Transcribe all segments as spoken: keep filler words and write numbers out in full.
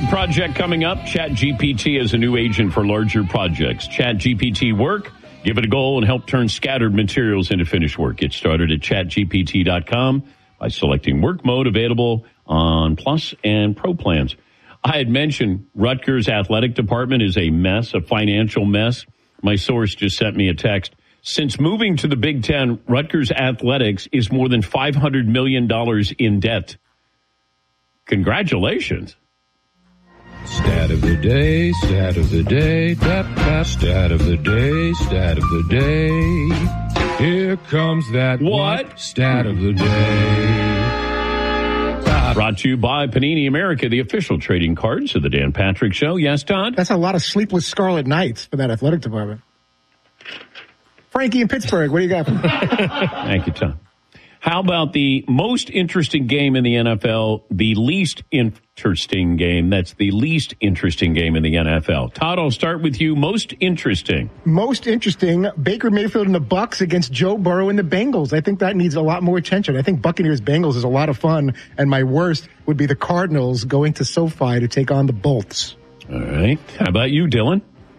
Big project coming up. ChatGPT is a new agent for larger projects. ChatGPT Work. Give it a go and help turn scattered materials into finished work. Get started at chat G P T dot com by selecting work mode, available on Plus and Pro plans. I had mentioned Rutgers athletic department is a mess, a financial mess. My source just sent me a text. Since moving to the Big Ten, Rutgers athletics is more than five hundred million dollars in debt. Congratulations. Stat of the day, stat of the day, tap, tap, stat of the day, stat of the day. Here comes that what? what? Stat of the day. Brought to you by Panini America, the official trading cards of the Dan Patrick Show. Yes, Todd? That's a lot of sleepless scarlet nights for that athletic department. Frankie in Pittsburgh, what do you got? Thank you, Todd. How about the most interesting game in the N F L, the least interesting game? That's the least interesting game in the N F L. Todd, I'll start with you. Most interesting. Most interesting, Baker Mayfield and the Bucs against Joe Burrow and the Bengals. I think that needs a lot more attention. I think Buccaneers-Bengals is a lot of fun, and my worst would be the Cardinals going to SoFi to take on the Bolts. All right. How about you, Dylan?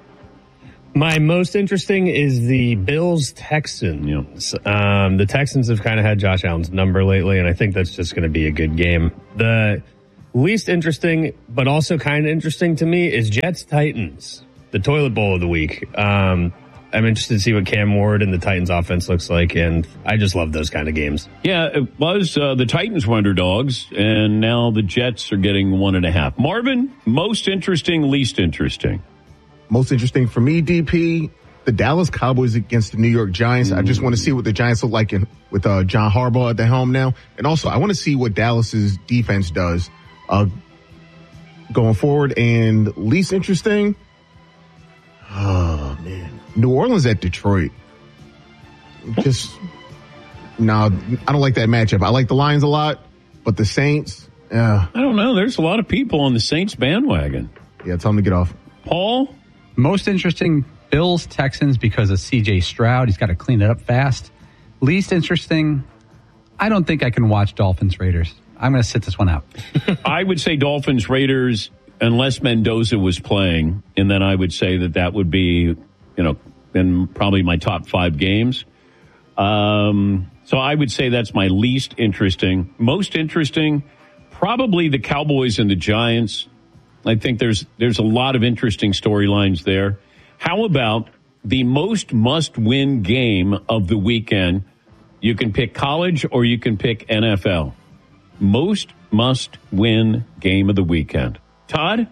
My most interesting is the Bills-Texans. Um, the Texans have kind of had Josh Allen's number lately, and I think that's just going to be a good game. The least interesting, but also kind of interesting to me, is Jets-Titans, the toilet bowl of the week. Um, I'm interested to see what Cam Ward and the Titans offense looks like, and I just love those kind of games. Yeah, it was uh, the Titans were underdogs, and now the Jets are getting one and a half. Marvin, most interesting, least interesting. Most interesting for me, D P, the Dallas Cowboys against the New York Giants. Mm. I just want to see what the Giants look like in, with uh, John Harbaugh at the helm now. And also, I want to see what Dallas's defense does uh, going forward. And least interesting, oh, man, New Orleans at Detroit. Just, no, I don't like that matchup. I like the Lions a lot, but the Saints, yeah. I don't know. There's a lot of people on the Saints bandwagon. Yeah, tell them to get off. Paul? Most interesting, Bills, Texans, because of C J Stroud. He's got to clean it up fast. Least interesting, I don't think I can watch Dolphins, Raiders. I'm going to sit this one out. I would say Dolphins, Raiders, unless Mendoza was playing, and then I would say that that would be, you know, in probably my top five games. Um, so I would say that's my least interesting. Most interesting, probably the Cowboys and the Giants. I think there's there's a lot of interesting storylines there. How about the most must-win game of the weekend? You can pick college or you can pick N F L. Most must-win game of the weekend. Todd?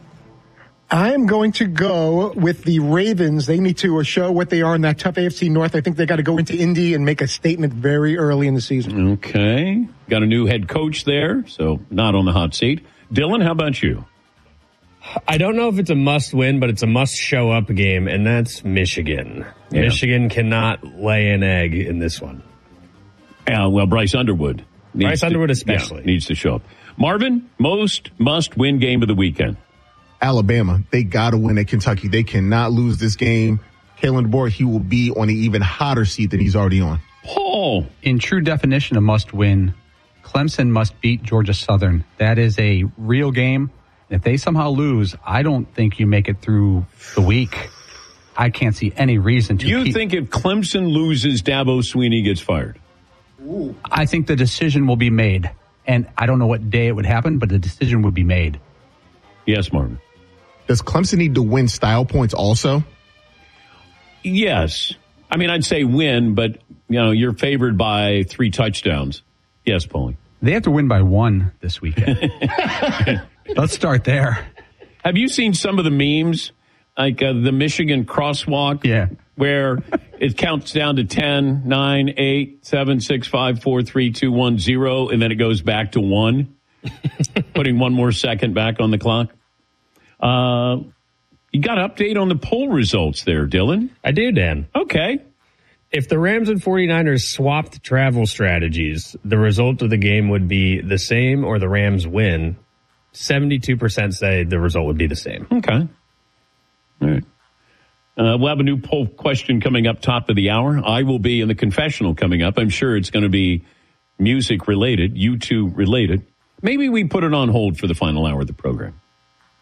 I'm going to go with the Ravens. They need to show what they are in that tough A F C North. I think they got to go into Indy and make a statement very early in the season. Okay. Got a new head coach there, so not on the hot seat. Dylan, how about you? I don't know if it's a must-win, but it's a must-show-up game, and that's Michigan. Yeah. Michigan cannot lay an egg in this one. Uh, well, Bryce Underwood. Bryce to, Underwood especially. Yeah, needs to show up. Marvin, most must-win game of the weekend. Alabama. They got to win at Kentucky. They cannot lose this game. Kalen DeBoer, he will be on an even hotter seat than he's already on. Paul. In true definition of must-win, Clemson must beat Georgia Southern. That is a real game. If they somehow lose, I don't think you make it through the week. I can't see any reason to. You keep... think if Clemson loses, Dabo Swinney gets fired? Ooh. I think the decision will be made. And I don't know what day it would happen, but the decision would be made. Yes, Marvin. Does Clemson need to win style points also? Yes. I mean, I'd say win, but, you know, you're favored by three touchdowns. Yes, Paulie. They have to win by one this weekend. Let's start there. Have you seen some of the memes, like uh, the Michigan crosswalk? Yeah. Where it counts down to ten, nine, eight, seven, six, five, four, three, two, one, zero, and then it goes back to one, putting one more second back on the clock. Uh, you got an update on the poll results there, Dylan? I do, Dan. Okay. If the Rams and 49ers swapped travel strategies, the result of the game would be the same or the Rams win. seventy-two percent say the result would be the same. Okay. All right. Uh, we'll have a new poll question coming up top of the hour. I will be in the confessional coming up. I'm sure it's going to be music related, U two related. Maybe we put it on hold for the final hour of the program.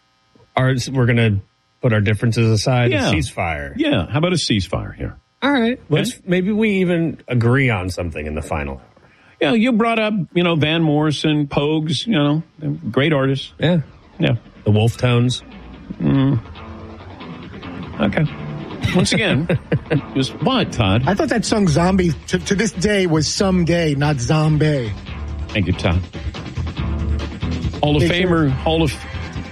Our, we're going to put our differences aside. Yeah. A ceasefire. Yeah. How about a ceasefire here? All right. Okay. Let's maybe we even agree on something in the final. Yeah, you brought up, you know, Van Morrison, Pogues, you know, great artists. Yeah. Yeah. The Wolf Tones. Mm. Okay. Once again, just what, Todd? I thought that song Zombie to, to this day was someday, not zombie. Thank you, Todd. Hall of Hey, Famer, Hall of...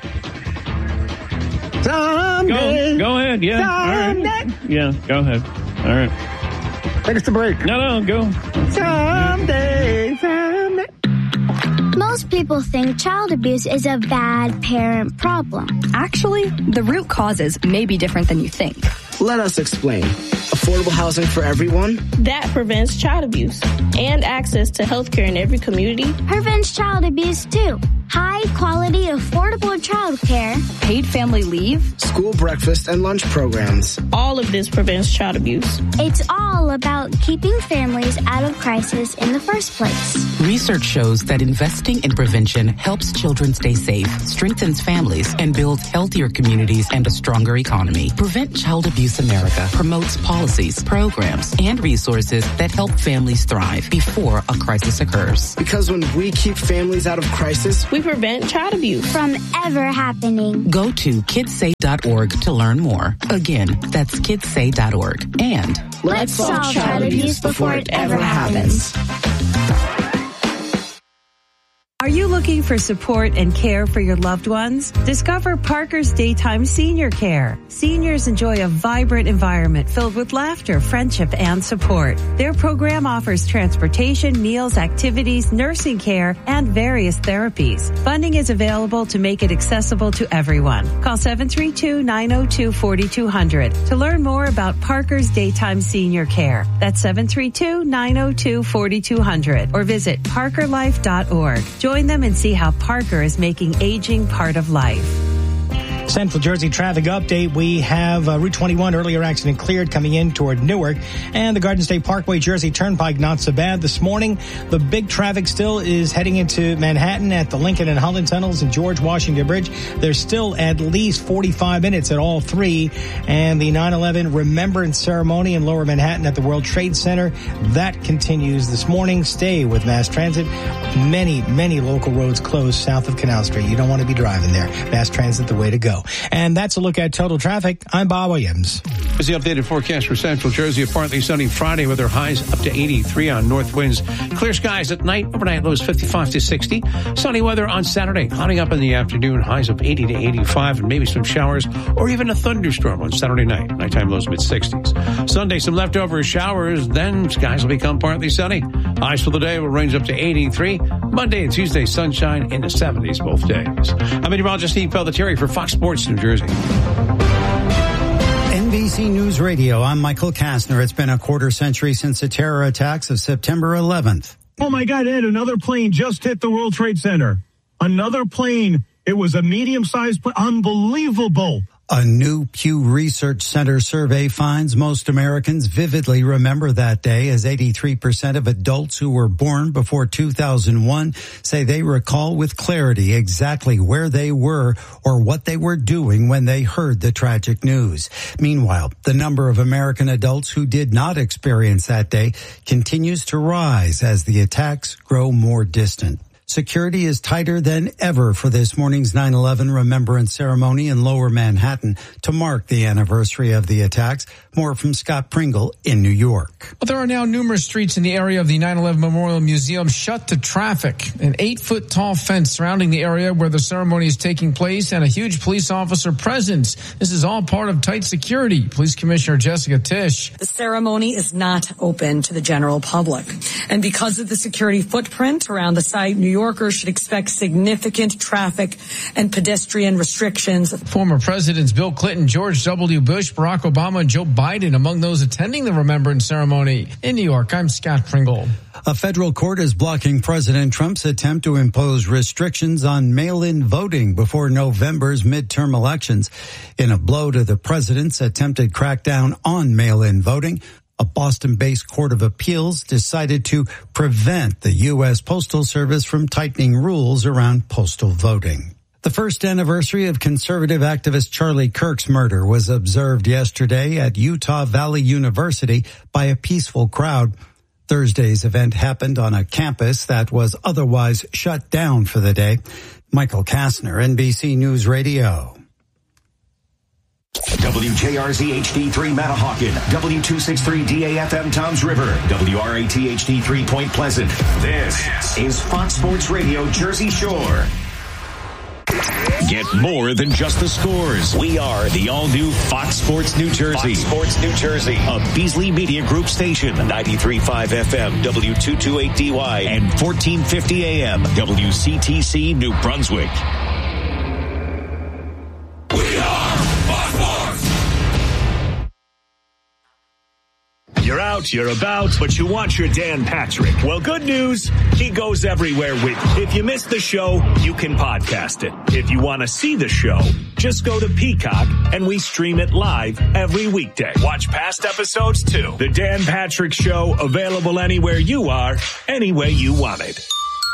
Someday. Go, go ahead, yeah. Someday. All right. Yeah, go ahead. All right. Take us to break. No, no, go. Someday, someday. Most people think child abuse is a bad parent problem. Actually, the root causes may be different than you think. Let us explain. Affordable housing for everyone? That prevents child abuse and access to health care in every community. Prevents child abuse too. High quality, affordable child care. Paid family leave. School breakfast and lunch programs. All of this prevents child abuse. It's all about keeping families out of crisis in the first place. Research shows that investing in prevention helps children stay safe, strengthens families, and builds healthier communities and a stronger economy. Prevent Child Abuse America promotes policies, programs, and resources that help families thrive before a crisis occurs. Because when we keep families out of crisis, we prevent child abuse from ever happening. Go to kids say dot org to learn more. Again, that's kids say dot org. And let's, let's solve child abuse before it ever happens. Are you looking for support and care for your loved ones? Discover Parker's Daytime Senior Care. Seniors enjoy a vibrant environment filled with laughter, friendship, and support. Their program offers transportation, meals, activities, nursing care, and various therapies. Funding is available to make it accessible to everyone. Call seven three two, nine oh two, four two zero zero to learn more about Parker's Daytime Senior Care. That's seven three two, nine oh two, four two zero zero or visit parker life dot org. Join them and see how Parker is making aging part of life. Central Jersey traffic update. We have uh, Route twenty-one earlier accident cleared coming in toward Newark, and the Garden State Parkway Jersey Turnpike not so bad this morning. The big traffic still is heading into Manhattan at the Lincoln and Holland tunnels and George Washington Bridge. There's still at least forty-five minutes at all three, and the nine eleven Remembrance Ceremony in Lower Manhattan at the World Trade Center, that continues this morning. Stay with Mass Transit. Many, many local roads closed south of Canal Street. You don't want to be driving there. Mass Transit, the way to go. And that's a look at total traffic. I'm Bob Williams. Here's the updated forecast for Central Jersey. A partly sunny Friday with our highs up to eighty-three on north winds. Clear skies at night. Overnight lows fifty-five to sixty. Sunny weather on Saturday. Clouding up in the afternoon. Highs up eighty to eighty-five and maybe some showers or even a thunderstorm on Saturday night. Nighttime lows mid-sixties. Sunday, some leftover showers. Then skies will become partly sunny. Highs for the day will range up to eighty-three. Monday and Tuesday, sunshine in the seventies both days. I'm meteorologist Steve Pelletieri for Fox Sports New Jersey. N B C News Radio, I'm Michael Kastner. It's been a quarter century since the terror attacks of September eleventh. Oh my God, Ed, another plane just hit the World Trade Center. Another plane. It was a medium-sized plane. Unbelievable. A new Pew Research Center survey finds most Americans vividly remember that day, as eighty-three percent of adults who were born before two thousand one say they recall with clarity exactly where they were or what they were doing when they heard the tragic news. Meanwhile, the number of American adults who did not experience that day continues to rise as the attacks grow more distant. Security is tighter than ever for this morning's nine eleven Remembrance Ceremony in Lower Manhattan to mark the anniversary of the attacks. More from Scott Pringle in New York. Well, there are now numerous streets in the area of the nine eleven Memorial Museum shut to traffic. An eight-foot-tall fence surrounding the area where the ceremony is taking place and a huge police officer presence. This is all part of tight security. Police Commissioner Jessica Tisch. The ceremony is not open to the general public. And because of the security footprint around the site, New York Yorkers should expect significant traffic and pedestrian restrictions. Former Presidents Bill Clinton, George W. Bush, Barack Obama, and Joe Biden among those attending the Remembrance Ceremony. In New York, I'm Scott Pringle. A federal court is blocking President Trump's attempt to impose restrictions on mail-in voting before November's midterm elections. In a blow to the president's attempted crackdown on mail-in voting, a Boston-based court of appeals decided to prevent the U S Postal Service from tightening rules around postal voting. The first anniversary of conservative activist Charlie Kirk's murder was observed yesterday at Utah Valley University by a peaceful crowd. Thursday's event happened on a campus that was otherwise shut down for the day. Michael Kastner, N B C News Radio. W J R Z H D three Matahawkin, W two sixty-three D A F M Toms River, W R A T H D three Point Pleasant. This is Fox Sports Radio Jersey Shore. Get more than just the scores. We are the all-new Fox Sports New Jersey. Fox Sports New Jersey, a Beasley Media Group station, ninety-three point five F M, W two twenty-eight D Y, and fourteen fifty A M, W C T C New Brunswick. We are Fox Sports. You're out, you're about, but you want your Dan Patrick. Well, good news, he goes everywhere with you. If you missed the show, you can podcast it. If you want to see the show, just go to Peacock and we stream it live every weekday. Watch past episodes too. The Dan Patrick Show, available anywhere you are, any way you want it.